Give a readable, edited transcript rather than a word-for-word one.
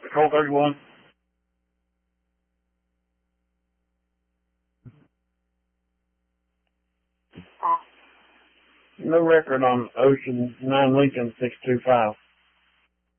Control 31. No record on Ocean 9 Lincoln 625.